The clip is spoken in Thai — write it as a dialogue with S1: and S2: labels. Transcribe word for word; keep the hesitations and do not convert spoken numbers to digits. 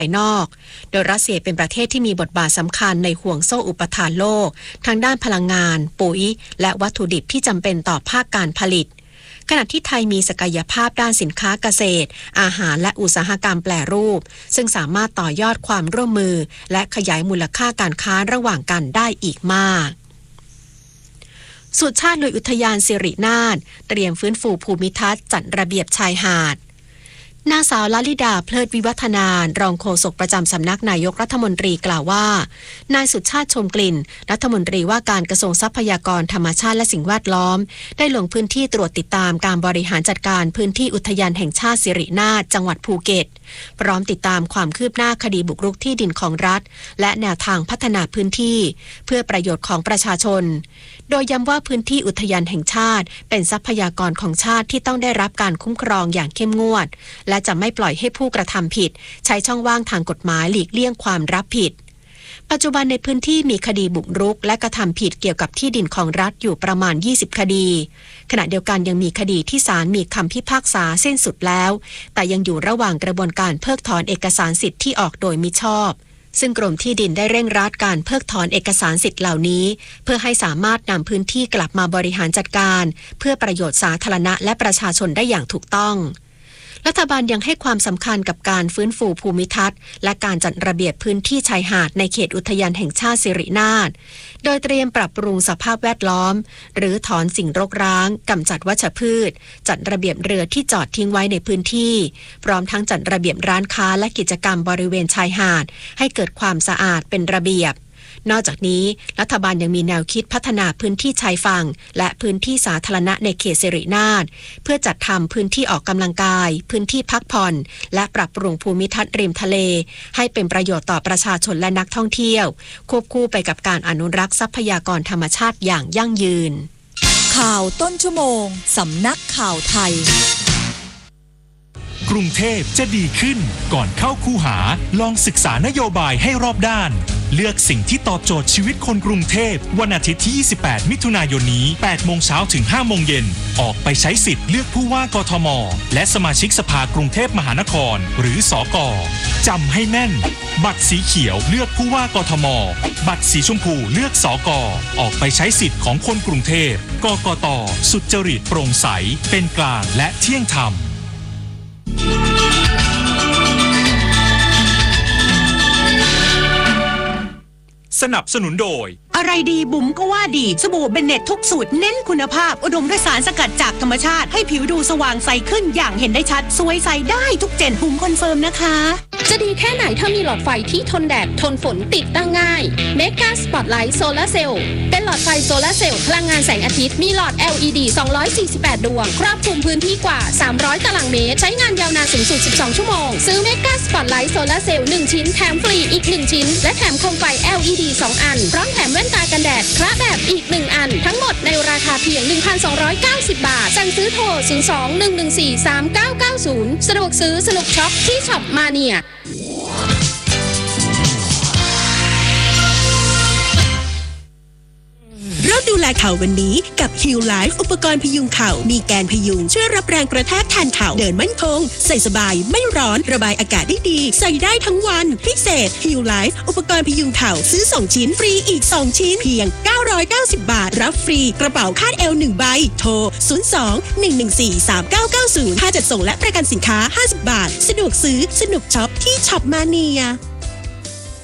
S1: ภายนอกโดยรัสเซียเป็นประเทศที่มีบทบาทสำคัญในห่วงโซ่อุปทานโลกทางด้านพลังงานปุ๋ยและวัตถุดิบที่จำเป็นต่อภาคการผลิตขณะที่ไทยมีศักยภาพด้านสินค้าเกษตรอาหารและอุตสาหกรรมแปรรูปซึ่งสามารถต่อยอดความร่วมมือและขยายมูลค่าการค้าระหว่างกันได้อีกมากสุชาติหน่วยอุทยานสิรินาถเตรียมฟื้นฟูภูมิทัศน์จัดระเบียบชายหาดนางสาวลลิดาเพลิดวิวัฒนารองโฆษกประจำสำนักนายกรัฐมนตรีกล่าวว่านายสุชาติชมกลิ่นรัฐมนตรีว่าการกระทรวงทรัพยากรธรรมชาติและสิ่งแวดล้อมได้ลงพื้นที่ตรวจติดตามการบริหารจัดการพื้นที่อุทยานแห่งชาติสิรินาถจังหวัดภูเก็ตพร้อมติดตามความคืบหน้าคดีบุกรุกที่ดินของรัฐและแนวทางพัฒนาพื้นที่เพื่อประโยชน์ของประชาชนโดยย้ำว่าพื้นที่อุทยานแห่งชาติเป็นทรัพยากรของชาติที่ต้องได้รับการคุ้มครองอย่างเข้มงวดและจะไม่ปล่อยให้ผู้กระทำผิดใช้ช่องว่างทางกฎหมายหลีกเลี่ยงความรับผิดปัจจุบันในพื้นที่มีคดีบุกรุกและกระทำผิดเกี่ยวกับที่ดินของรัฐอยู่ประมาณยี่สิบคดีขณะเดียวกันยังมีคดีที่ศาลมีคำพิพากษาสิ้นสุดแล้วแต่ยังอยู่ระหว่างกระบวนการเพิกถอนเอกสารสิทธิ์ที่ออกโดยมิชอบซึ่งกรมที่ดินได้เร่งรัดการเพิกถอนเอกสารสิทธิ์เหล่านี้เพื่อให้สามารถนำพื้นที่กลับมาบริหารจัดการเพื่อประโยชน์สาธารณะและประชาชนได้อย่างถูกต้องรัฐบาลยังให้ความสำคัญกับการฟื้นฟูภูมิทัศน์และการจัดระเบียบพื้นที่ชายหาดในเขตอุทยานแห่งชาติสิรินาถโดยเตรียมปรับปรุงสภาพแวดล้อมหรือถอนสิ่งรกร้างกำจัดวัชพืชจัดระเบียบเรือที่จอดทิ้งไว้ในพื้นที่พร้อมทั้งจัดระเบียบร้านค้าและกิจกรรมบริเวณชายหาดให้เกิดความสะอาดเป็นระเบียบนอกจากนี้รัฐบาลยังมีแนวคิดพัฒนาพื้นที่ชายฝั่งและพื้นที่สาธารณะในเขตสิรินาถเพื่อจัดทำพื้นที่ออกกำลังกายพื้นที่พักผ่อนและปรับปรุงภูมิทัศน์ริมทะเลให้เป็นประโยชน์ต่อประชาชนและนักท่องเที่ยวควบคู่ไปกับการอนุรักษ์ทรัพยากรธรรมชาติอย่างยั่งยืน
S2: ข่าวต้นชั่วโมงสำนักข่าวไทย
S3: กรุงเทพจะดีขึ้นก่อนเข้าคูหาลองศึกษานโยบายให้รอบด้านเลือกสิ่งที่ตอบโจทย์ชีวิตคนกรุงเทพวันอาทิตย์ที่ยี่สิบแปดมิถุนายนนี้แปดโมงเช้าถึงห้าโมงเย็นออกไปใช้สิทธิ์เลือกผู้ว่ากทมและสมาชิกสภากรุงเทพมหานครหรือสก.จำให้แม่นบัตรสีเขียวเลือกผู้ว่ากทมบัตรสีชมพูเลือกสก.ออกไปใช้สิทธิ์ของคนกรุงเทพกกต.สุจริตโปร่งใสเป็นกลางและเที่ยงธรรมสนับสนุนโดย
S4: อะไรดีบุ๋มก็ว่าดีสบู่เบนเน็ตทุกสูตรเน้นคุณภาพอุดมด้วยสารสกัดจากธรรมชาติให้ผิวดูสว่างใสขึ้นอย่างเห็นได้ชัดสวยใสได้ทุกเจนบุ๋มคอนเฟิร์มนะคะ
S5: จะดีแค่ไหนถ้ามีหลอดไฟที่ทนแดดทนฝนติดตั้งง่ายเมกาสปอตไลท์โซลาร์เซลล์เป็นหลอดไฟโซลาร์เซลล์พลังงานแสงอาทิตย์มีหลอด แอล อี ดี สองร้อยสี่สิบแปดดวงครอบคลุมพื้นที่กว่าสามร้อยตารางเมตรใช้งานยาวนานสูงสุดสิบสองชั่วโมงซื้อเมกาสปอตไลท์โซลาร์เซลล์หนึ่งชิ้นแถมฟรีอีกหนึ่งชิ้นและแถมโคมไฟ แอล อี ดี สองอันพร้อมแถมแว่นตากันแดดคละแบบอีกหนึ่งอันทั้งหมดในราคาเพียง หนึ่งพันสองร้อยเก้าสิบ บาทสั่งซื้อโทรศูนย์ สอง หนึ่ง หนึ่ง สี่ สาม เก้า เก้า ศูนย์สะดวกซื้อสนุกช็อปที่ช็อปมาเนีย
S4: เริ่มดูแลเข่าวันนี้กับ Heal Life อุปกรณ์พยุงเข่ามีแกนพยุงช่วยรับแรงกระแทกแทนเข่าเดินมั่นคงใส่สบายไม่ร้อนระบายอากาศได้ดีใส่ได้ทั้งวันพิเศษ Heal Life อุปกรณ์พยุงเข่าซื้อสองชิ้นฟรีอีกสองชิ้นเพียงเก้าร้อยเก้าสิบบาทรับฟรีกระเป๋าคาดเอวหนึ่งใบโทรศูนย์ สอง หนึ่ง หนึ่ง สี่ สาม เก้า เก้า ศูนย์ค่าจัดส่งและประกันสินค้าห้าสิบบาทสะดวกซื้อสนุกช็อปที่ช็อปมาเนีย